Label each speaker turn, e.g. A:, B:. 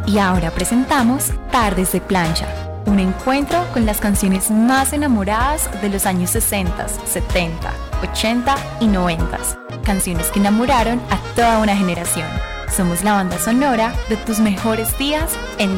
A: Y ahora presentamos Tardes de Plancha, un encuentro con las canciones más enamoradas de los años 60, 70, 80 y 90. Canciones que enamoraron a toda una generación. Somos la banda sonora de tus mejores días en